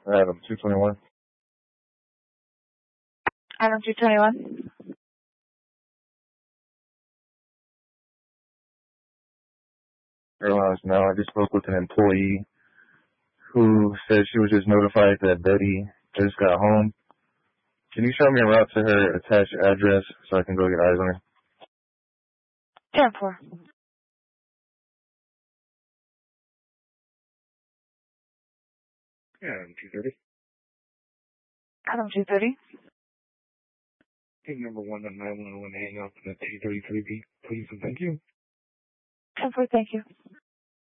Adam 221. Adam 221. Airlines now. I just spoke with an employee who said she was just notified that Betty just got home. Can you show me a route to her attached address so I can go get eyes on her? 10-4. Adam 230. Adam 230. Ping number 19911 hang up at 233B, please and thank you. 10-4, thank you.